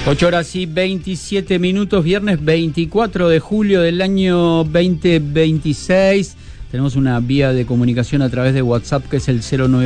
8:27, viernes 24 de julio del año 2026. Tenemos una vía de comunicación a través de WhatsApp que es el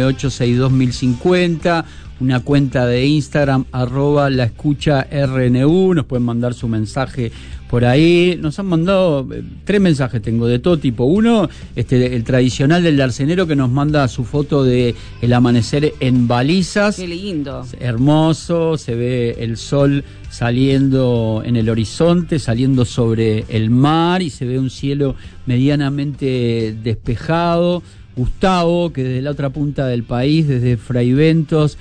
098-62-1050, una cuenta de Instagram, @laescucharnu, nos pueden mandar su mensaje por ahí. Nos han mandado 3 mensajes, tengo de todo tipo. Uno, el tradicional del darcenero que nos manda su foto de el amanecer en Balizas. Qué lindo. Hermoso, se ve el sol saliendo en el horizonte, saliendo sobre el mar y se ve un cielo medianamente despejado. Gustavo, que desde la otra punta del país, desde Fraiventos,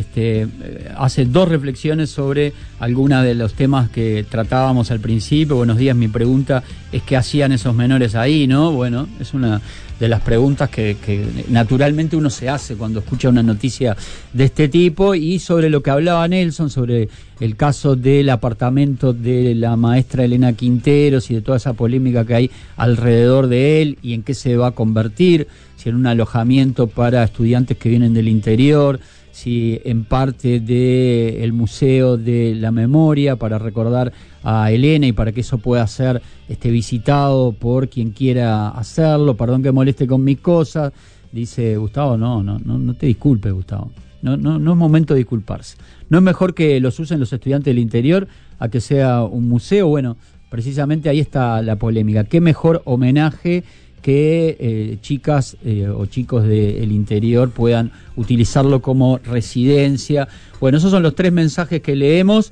hace 2 reflexiones sobre algunos de los temas que tratábamos al principio. Buenos días, mi pregunta es ¿qué hacían esos menores ahí, no? Bueno, es una de las preguntas que naturalmente uno se hace cuando escucha una noticia de este tipo. Y sobre lo que hablaba Nelson, sobre el caso del apartamento de la maestra Elena Quinteros y de toda esa polémica que hay alrededor de él y en qué se va a convertir, si en un alojamiento para estudiantes que vienen del interior, si en parte del Museo de la Memoria para recordar a Elena y para que eso pueda ser visitado por quien quiera hacerlo. Perdón que moleste con mis cosas, dice Gustavo. No te disculpes, Gustavo. No es momento de disculparse. No es mejor que los usen los estudiantes del interior a que sea un museo. Bueno, precisamente ahí está la polémica. ¿Qué mejor homenaje que chicas o chicos del interior puedan utilizarlo como residencia? Bueno, esos son los 3 mensajes que leemos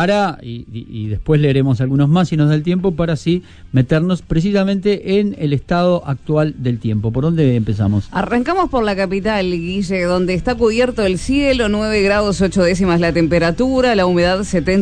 y después leeremos algunos más si nos da el tiempo, para así meternos precisamente en el estado actual del tiempo. ¿Por dónde empezamos? Arrancamos por la capital, Guille, donde está cubierto el cielo, 9 grados 8 décimas la temperatura, la humedad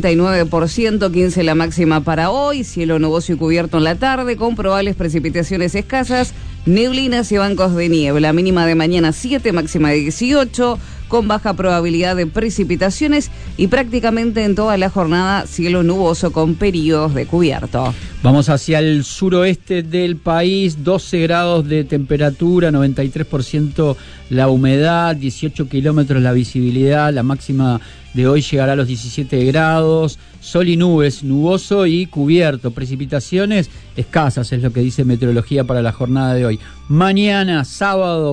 79%, 15 la máxima para hoy, cielo nuboso y cubierto en la tarde, con probables precipitaciones escasas, neblinas y bancos de niebla, mínima de mañana 7, máxima de 18, con baja probabilidad de precipitaciones y prácticamente en toda la jornada cielo nuboso con periodos de cubierto. Vamos hacia el suroeste del país, 12 grados de temperatura, 93% la humedad, 18 kilómetros la visibilidad, la máxima de hoy llegará a los 17 grados, sol y nubes, nuboso y cubierto, precipitaciones escasas es lo que dice meteorología para la jornada de hoy. Mañana, sábado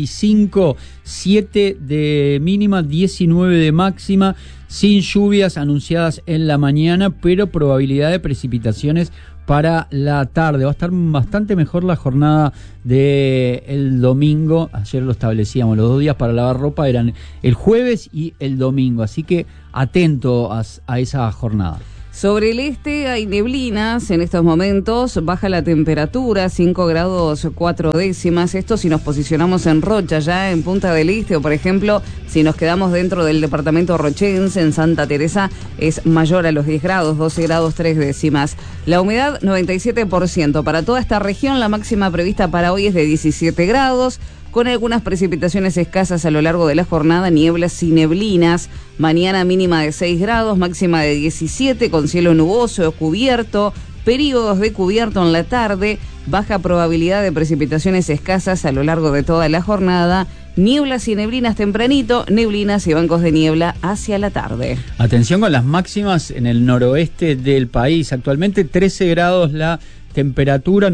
25, 7 de mínima, 19 de máxima, sin lluvias anunciadas en la mañana, pero probabilidad de precipitaciones para la tarde. Va a estar bastante mejor la jornada del domingo. Ayer lo establecíamos, los 2 días para lavar ropa eran el jueves y el domingo, así que atento a esa jornada. Sobre el este hay neblinas en estos momentos, baja la temperatura, 5 grados 4 décimas, esto si nos posicionamos en Rocha, ya en Punta del Este, o por ejemplo, si nos quedamos dentro del departamento rochense, en Santa Teresa, es mayor a los 10 grados, 12 grados 3 décimas. La humedad, 97%. Para toda esta región, la máxima prevista para hoy es de 17 grados, con algunas precipitaciones escasas a lo largo de la jornada, nieblas y neblinas. Mañana mínima de 6 grados, máxima de 17, con cielo nuboso o cubierto, periodos de cubierto en la tarde, baja probabilidad de precipitaciones escasas a lo largo de toda la jornada, nieblas y neblinas tempranito, neblinas y bancos de niebla hacia la tarde. Atención con las máximas en el noroeste del país. Actualmente 13 grados la temperatura,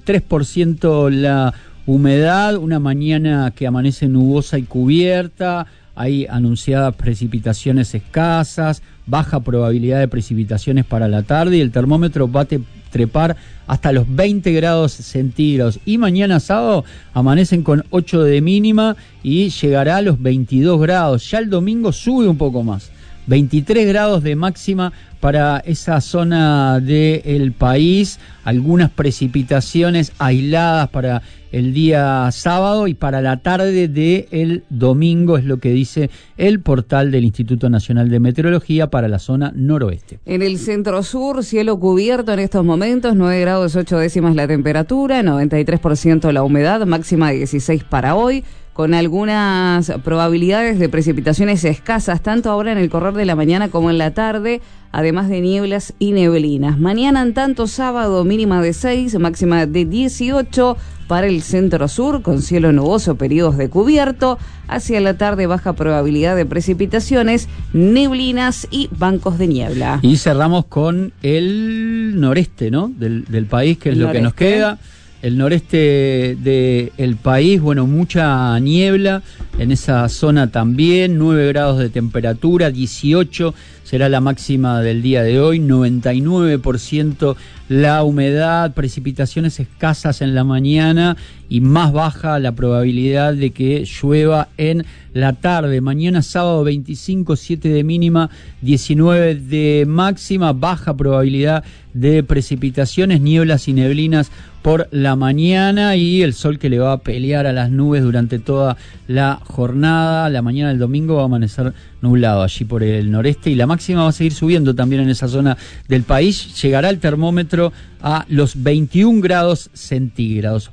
93% la humedad, una mañana que amanece nubosa y cubierta, hay anunciadas precipitaciones escasas, baja probabilidad de precipitaciones para la tarde y el termómetro va a trepar hasta los 20 grados centígrados. Y mañana sábado amanecen con 8 de mínima y llegará a los 22 grados. Ya el domingo sube un poco más, 23 grados de máxima para esa zona del país, algunas precipitaciones aisladas para el día sábado y para la tarde del domingo, es lo que dice el portal del Instituto Nacional de Meteorología para la zona noroeste. En el centro sur, cielo cubierto en estos momentos, 9 grados 8 décimas la temperatura, 93% la humedad, máxima de 16 para hoy, con algunas probabilidades de precipitaciones escasas, tanto ahora en el correr de la mañana como en la tarde, además de nieblas y neblinas. Mañana, en tanto, sábado, mínima de 6, máxima de 18, para el centro-sur, con cielo nuboso, periodos de cubierto. Hacia la tarde, baja probabilidad de precipitaciones, neblinas y bancos de niebla. Y cerramos con el noreste, ¿no? Del país, que es lo que nos queda. El noreste del país, bueno, mucha niebla en esa zona también, 9 grados de temperatura, 18 será la máxima del día de hoy, 99% la humedad, precipitaciones escasas en la mañana y más baja la probabilidad de que llueva en la tarde. Mañana sábado 25, 7 de mínima, 19 de máxima, baja probabilidad de precipitaciones, nieblas y neblinas por la mañana y el sol que le va a pelear a las nubes durante toda la jornada. La mañana del domingo va a amanecer nublado allí por el noreste y la máxima va a seguir subiendo también en esa zona del país. Llegará el termómetro a los 21 grados centígrados.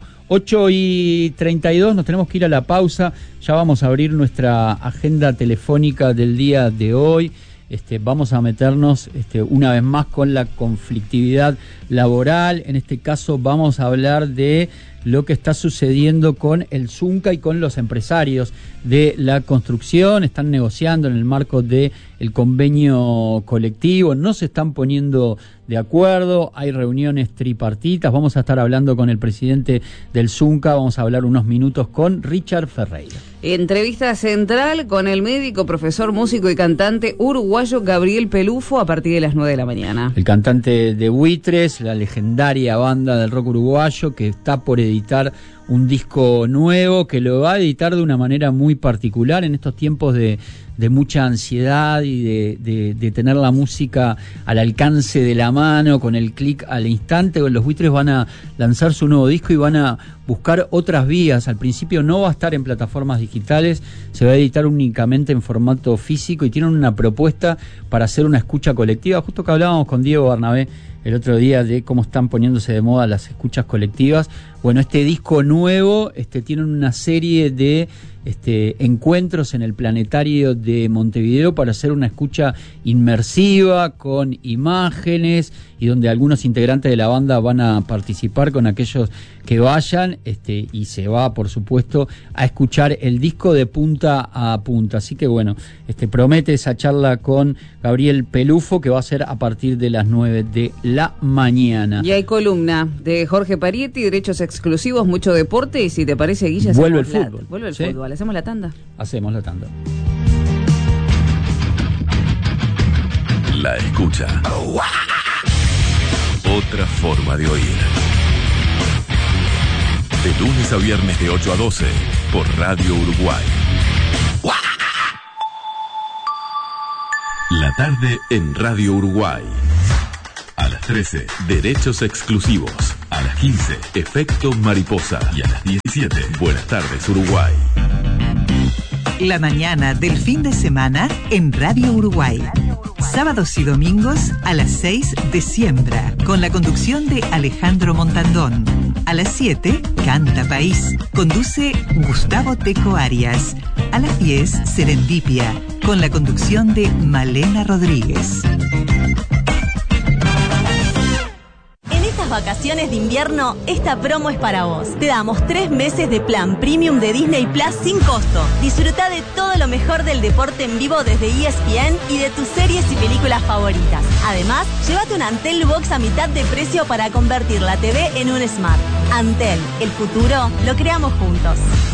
8:32, nos tenemos que ir a la pausa. Ya vamos a abrir nuestra agenda telefónica del día de hoy. Vamos a meternos una vez más con la conflictividad laboral. En este caso vamos a hablar de lo que está sucediendo con el Zunca y con los empresarios de la construcción. Están negociando en el marco del convenio colectivo, no se están poniendo de acuerdo, hay reuniones tripartitas. Vamos a estar hablando con el presidente del Zunca, vamos a hablar unos minutos con Richard Ferreira. Entrevista central con el médico, profesor, músico y cantante uruguayo Gabriel Pelufo a partir de las 9 de la mañana. El cantante de Buitres, la legendaria banda del rock uruguayo, que está por editar un disco nuevo, que lo va a editar de una manera muy particular en estos tiempos de mucha ansiedad y de tener la música al alcance de la mano, con el clic al instante. Los Buitres van a lanzar su nuevo disco y van a buscar otras vías. Al principio no va a estar en plataformas digitales, se va a editar únicamente en formato físico y tienen una propuesta para hacer una escucha colectiva. Justo que hablábamos con Diego Bernabé el otro día de cómo están poniéndose de moda las escuchas colectivas. Bueno, este disco nuevo tiene una serie de encuentros en el Planetario de Montevideo para hacer una escucha inmersiva con imágenes y donde algunos integrantes de la banda van a participar con aquellos que vayan y se va, por supuesto, a escuchar el disco de punta a punta. Así que bueno, promete esa charla con Gabriel Pelufo que va a ser a partir de las 9 de la mañana. Y hay columna de Jorge Parietti, derechos exclusivos, mucho deporte y si te parece, Guilla, vuelve el fútbol. Vuelve el fútbol. ¿Hacemos la tanda? Hacemos la tanda. La escucha. Otra forma de oír. De lunes a viernes de 8 a 12 por Radio Uruguay. La tarde en Radio Uruguay. A las 13, derechos exclusivos. A las 15, efecto mariposa. Y a las 17, buenas tardes Uruguay. La mañana del fin de semana en Radio Uruguay. Sábados y domingos a las 6 de Siembra, con la conducción de Alejandro Montandón. A las 7, Canta País. Conduce Gustavo Teco Arias. A las 10, Serendipia, con la conducción de Malena Rodríguez. Vacaciones de invierno, esta promo es para vos. Te damos 3 meses de plan premium de Disney Plus sin costo. Disfruta de todo lo mejor del deporte en vivo desde ESPN y de tus series y películas favoritas. Además, llévate un Antel Box a mitad de precio para convertir la TV en un Smart. Antel, el futuro lo creamos juntos.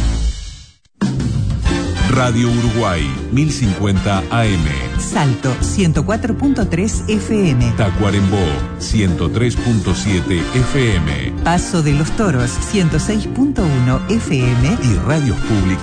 Radio Uruguay, 1050 AM. Salto, 104.3 FM. Tacuarembó, 103.7 FM. Paso de los Toros, 106.1 FM. Y radios públicas